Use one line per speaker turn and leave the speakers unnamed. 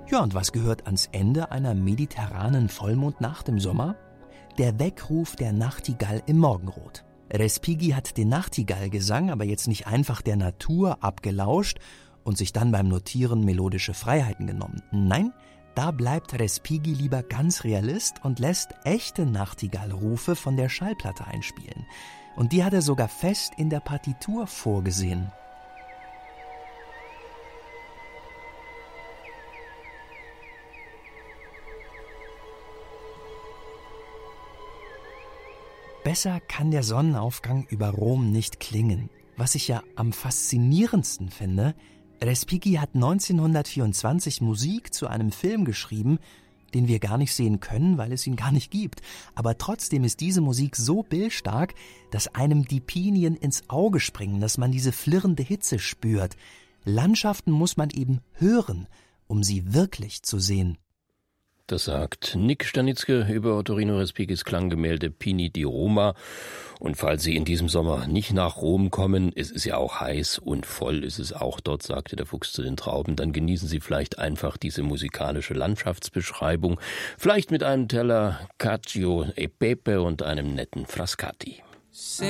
Ja, und was gehört ans Ende einer mediterranen Vollmondnacht im Sommer? Der Weckruf der Nachtigall im Morgenrot. Respighi hat den Nachtigallgesang aber jetzt nicht einfach der Natur abgelauscht und sich dann beim Notieren melodische Freiheiten genommen. Nein, da bleibt Respighi lieber ganz Realist und lässt echte Nachtigallrufe von der Schallplatte einspielen. Und die hat er sogar fest in der Partitur vorgesehen. Besser kann der Sonnenaufgang über Rom nicht klingen. Was ich ja am faszinierendsten finde, Respighi hat 1924 Musik zu einem Film geschrieben, den wir gar nicht sehen können, weil es ihn gar nicht gibt. Aber trotzdem ist diese Musik so bildstark, dass einem die Pinien ins Auge springen, dass man diese flirrende Hitze spürt. Landschaften muss man eben hören, um sie wirklich zu sehen.
Das sagt Nick Stanitzke über Ottorino Respighis Klanggemälde Pini di Roma. Und falls Sie in diesem Sommer nicht nach Rom kommen, es ist ja auch heiß und voll ist es auch dort, sagte der Fuchs zu den Trauben, dann genießen Sie vielleicht einfach diese musikalische Landschaftsbeschreibung, vielleicht mit einem Teller Cacio e Pepe und einem netten Frascati.